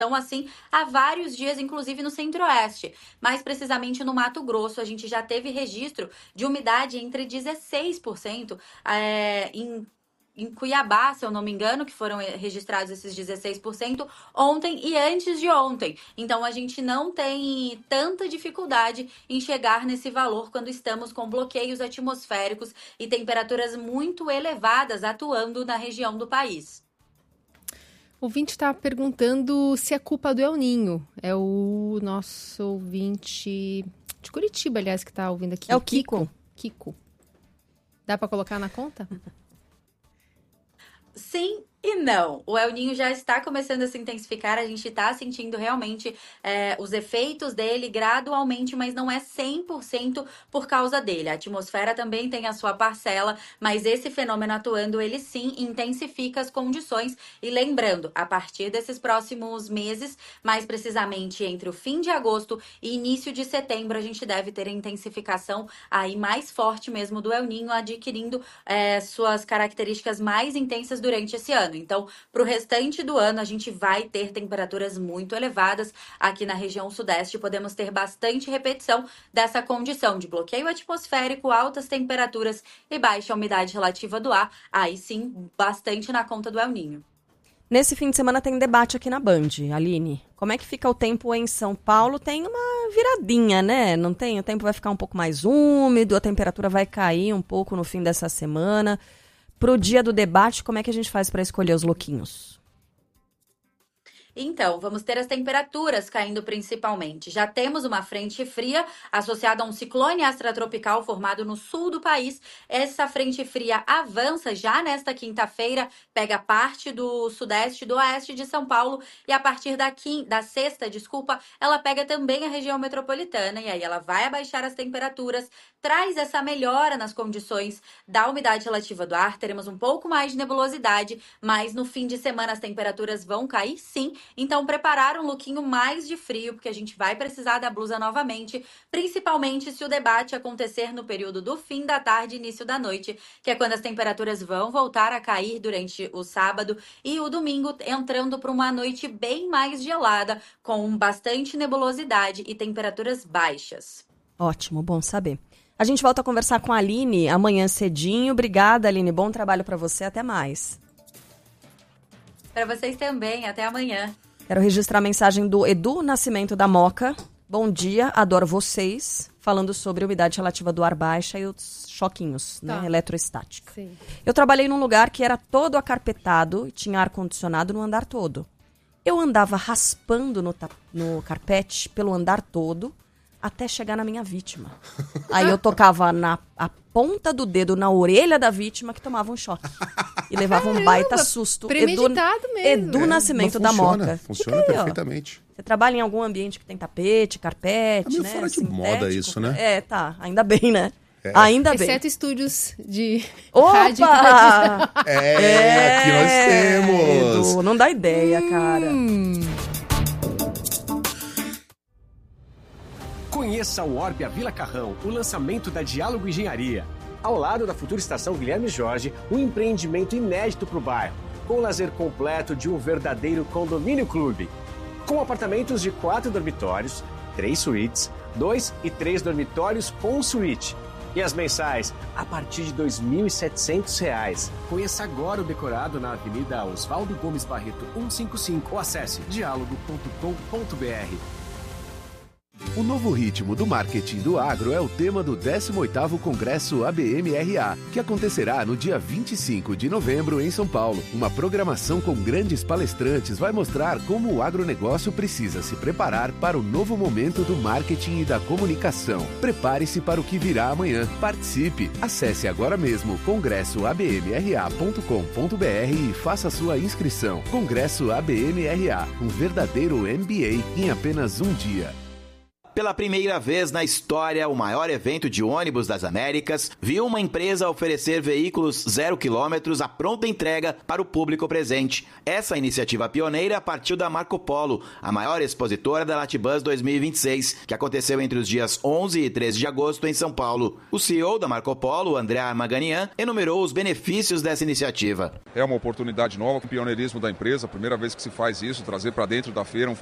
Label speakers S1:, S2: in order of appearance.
S1: assim, há vários dias, inclusive no Centro-Oeste. Mais precisamente no Mato Grosso, a gente já teve registro de umidade entre 16% em Cuiabá, se eu não me engano, que foram registrados esses 16% ontem e antes de ontem. Então, a gente não tem tanta dificuldade em chegar nesse valor quando estamos com bloqueios atmosféricos e temperaturas muito elevadas atuando na região do país.
S2: O ouvinte está perguntando se é culpa do El Ninho. É o nosso ouvinte de Curitiba, aliás, que está ouvindo aqui.
S3: É o Kiko.
S2: Kiko. Dá para colocar na conta?
S1: Sim e não. O El Ninho já está começando a se intensificar, a gente está sentindo realmente os efeitos dele gradualmente, mas não é 100% por causa dele. A atmosfera também tem a sua parcela, mas esse fenômeno atuando, ele sim intensifica as condições. E lembrando, a partir desses próximos meses, mais precisamente entre o fim de agosto e início de setembro, a gente deve ter a intensificação aí mais forte mesmo do El Ninho, adquirindo suas características mais intensas durante esse ano. Então, para o restante do ano, a gente vai ter temperaturas muito elevadas. Aqui na região sudeste, podemos ter bastante repetição dessa condição de bloqueio atmosférico, altas temperaturas e baixa umidade relativa do ar. Aí sim, bastante na conta do El Ninho.
S3: Nesse fim de semana tem debate aqui na Band, Aline. Como é que fica o tempo em São Paulo? Tem uma viradinha, né? Não tem? O tempo vai ficar um pouco mais úmido, a temperatura vai cair um pouco no fim dessa semana. Pro dia do debate, como é que a gente faz para escolher os loquinhos?
S1: Então, vamos ter as temperaturas caindo principalmente. Já temos uma frente fria associada a um ciclone extratropical formado no sul do país. Essa frente fria avança já nesta quinta-feira, pega parte do sudeste e do oeste de São Paulo e a partir da sexta, ela pega também a região metropolitana e aí ela vai abaixar as temperaturas, traz essa melhora nas condições da umidade relativa do ar, teremos um pouco mais de nebulosidade, mas no fim de semana as temperaturas vão cair sim. Então, preparar um lookinho mais de frio, porque a gente vai precisar da blusa novamente, principalmente se o debate acontecer no período do fim da tarde e início da noite, que é quando as temperaturas vão voltar a cair durante o sábado e o domingo, entrando para uma noite bem mais gelada, com bastante nebulosidade e temperaturas baixas.
S3: Ótimo, bom saber. A gente volta a conversar com a Aline amanhã cedinho. Obrigada, Aline. Bom trabalho para você. Até mais.
S1: Para vocês também. Até amanhã.
S3: Quero registrar a mensagem do Edu Nascimento da Moca. Bom dia, adoro vocês. Falando sobre a umidade relativa do ar baixa e os choquinhos, né? Eletroestática.
S2: Sim.
S3: Eu trabalhei num lugar que era todo acarpetado e tinha ar-condicionado no andar todo. Eu andava raspando no carpete pelo andar todo até chegar na minha vítima. Aí eu tocava a ponta do dedo na orelha da vítima que tomava um choque. E levava um baita susto.
S2: Premeditado mesmo.
S3: Edu Nascimento da Moca.
S4: Funciona
S3: aí,
S4: perfeitamente.
S3: Você trabalha em algum ambiente que tem tapete, carpete,
S4: meio
S3: né?
S4: fora de moda isso, né?
S3: É, tá. Ainda bem, né? Ainda bem.
S2: Exceto estúdios de
S3: rádio.
S4: Aqui nós temos.
S3: Edu, não dá ideia, cara.
S5: Conheça o Orbia Vila Carrão, o lançamento da Diálogo Engenharia. Ao lado da futura estação Guilherme Jorge, um empreendimento inédito para o bairro, com o lazer completo de um verdadeiro condomínio clube. Com apartamentos de 4 dormitórios, 3 suítes, 2 e 3 dormitórios com suíte. E as mensais a partir de R$ 2.700. Conheça agora o decorado na Avenida Oswaldo Gomes Barreto 155 ou acesse dialogo.com.br.
S6: O novo ritmo do marketing do agro é o tema do 18º Congresso ABMRA, que acontecerá no dia 25 de novembro em São Paulo. Uma programação com grandes palestrantes vai mostrar como o agronegócio precisa se preparar para o novo momento do marketing e da comunicação. Prepare-se para o que virá amanhã. Participe! Acesse agora mesmo congressoabmra.com.br e faça sua inscrição. Congresso ABMRA, um verdadeiro MBA em apenas um dia.
S7: Pela primeira vez na história, o maior evento de ônibus das Américas viu uma empresa oferecer veículos 0 km à pronta entrega para o público presente. Essa iniciativa pioneira partiu da Marco Polo, a maior expositora da Latibus 2026, que aconteceu entre os dias 11 e 13 de agosto em São Paulo. O CEO da Marco Polo, André Armaganian, enumerou os benefícios dessa iniciativa.
S8: É uma oportunidade nova, o pioneirismo da empresa, a primeira vez que se faz isso, trazer para dentro da feira um